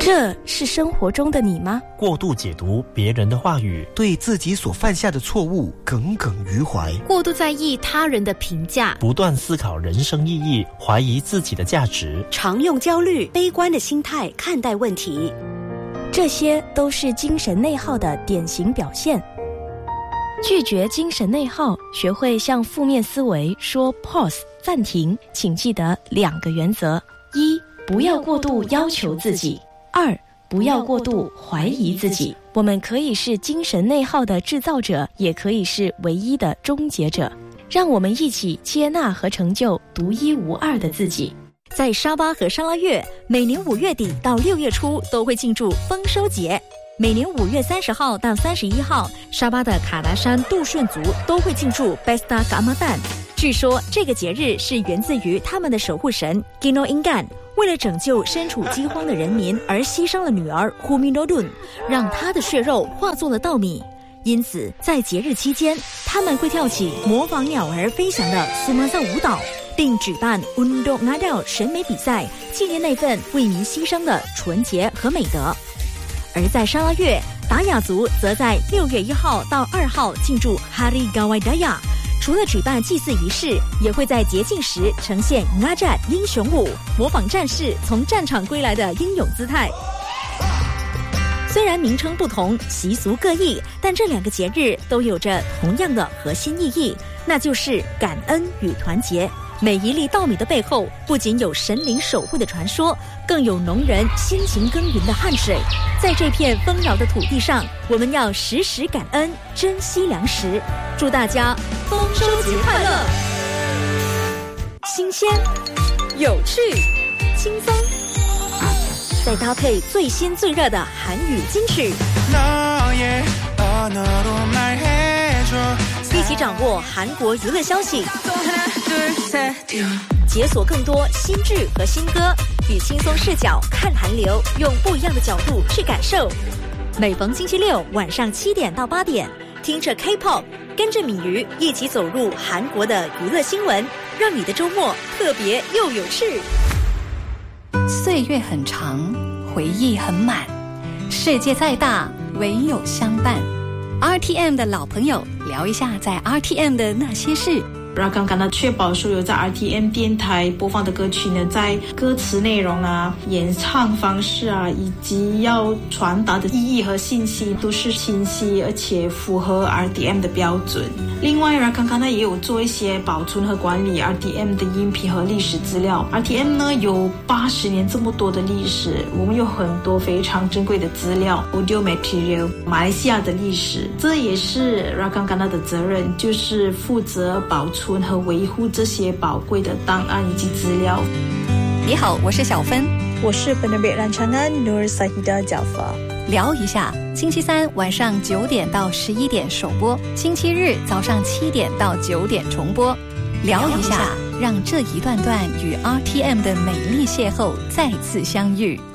这是生活中的你吗？ 过度解读别人的话语， 对自己所犯下的错误耿耿于怀， 过度在意他人的评价， 不断思考人生意义，怀疑自己的价值， 常用焦虑、悲观的心态看待问题， 这些都是精神内耗的典型表现。拒绝精神内耗，学会向负面思维说 pause 暂停，请记得2个原则：一、不要过度要求自己；二、不要过度怀疑自己。我们可以是精神内耗的制造者，也可以是唯一的终结者。让我们一起接纳和成就独一无二的自己。 在沙巴和沙拉越，每年5月底到6月初都会庆祝丰收节。每年5月30号到31号，沙巴的卡达山杜顺族都会庆祝 Pesta Ramadan。据说这个节日是源自于他们的守护神 Gino Ingan， 为了拯救身处饥荒的人民而牺牲了女儿 Huminodun， 让她的血肉化作了稻米。因此，在节日期间，他们会跳起模仿鸟儿飞翔的苏曼萨舞蹈，并举办 Undo Ngadao 审美比赛，纪念那份为民牺牲的纯洁和美德。而在沙拉越，达雅族则在6月1号到2号庆祝 Hari Gawai Daya， 除了举办祭祀仪式，也会在节庆时呈现 Ngajat 英雄舞，模仿战士从战场归来的英勇姿态。虽然名称不同，习俗各异，但这2个节日都有着同样的核心意义，那就是感恩与团结。每一粒稻米的背后，不仅有神灵守护的传说，更有农人辛勤耕耘的汗水。在这片丰饶的土地上，我们要时时感恩，珍惜粮食。祝大家丰收节快乐！新鲜、有趣、轻松，再搭配最新最热的韩语金曲，一起掌握韩国娱乐消息，解锁更多新剧和新歌，以轻松视角看韩流，用不一样的角度去感受。每逢星期六晚上7点到8点，听着 K-pop， 跟着米鱼一起走入韩国的娱乐新闻，让你的周末特别又有趣。 岁月很长，回忆很满，世界再大，唯有相伴。RTM 的老朋友，聊一下在 RTM 的那些事。 Rakam Kana 确保所有在 RTM 电台播放的歌曲呢，在歌词内容啊、演唱方式啊，以及要传达的意义和信息都是清晰而且符合 RTM 的标准。另外 Rakam Kana 也有做一些保存和管理 RTM 的音频和历史资料。RTM 呢有80年这么多的历史，我们有很多非常珍贵的资料 audio material， 马来西亚的历史，这也是 Rakam Kana 的责任，就是负责保存和维护这些宝贵的档案以及资料。 你好，我是小芬， 我是 Penerbit Rancangan Nur Sahidah Jaafar。 聊一下，星期三晚上9点到11点首播，星期日早上7点到9点重播。聊一下，让这一段段与 RTM 的美丽邂逅再次相遇。